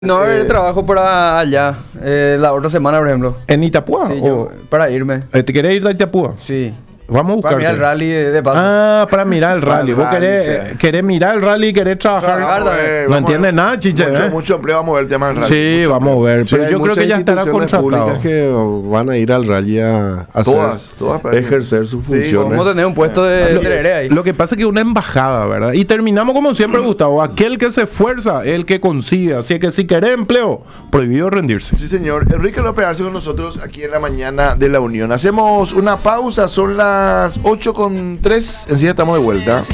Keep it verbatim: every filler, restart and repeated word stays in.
No, Eh, el trabajo para allá, eh, la otra semana, por ejemplo. ¿En Itapúa? Sí, o- yo, para irme, eh, ¿Te querés ir de Itapúa? sí. Vamos a buscar. Para mirar el rally de, de paso. Ah, para mirar el Para el rally. Vos rally, querés, sí. eh, querés mirar el rally y querés trabajar. Trabajar. Vamos a ver, No vamos a entiendes ver. nada, chiche, Mucho, ¿eh? mucho empleo, vamos a ver el tema del rally. Sí, Mucho vamos a empleo. ver. Sí, Pero hay yo creo muchas que ya estará instituciones contratado. públicas que van a ir al rally a hacer, Todas, todas parece. ejercer sus Sí, funciones. Vamos a tener un puesto de Así tereré es. ahí. Lo que pasa es que una embajada, ¿verdad? Y terminamos como siempre, Gustavo. Aquel que se esfuerza, el que consigue. Así que si querés empleo, prohibido rendirse. Sí, señor. Enrique López Arce con nosotros aquí en la mañana de la Unión. Hacemos una pausa, son las ocho con tres. Enseguida estamos de vuelta.